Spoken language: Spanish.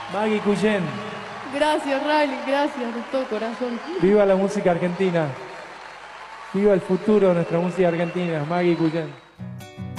Maggie Cuyen. Gracias, Riley, gracias de todo corazón. Viva la música argentina. Viva el futuro de nuestra música argentina. Maggie Cuyen.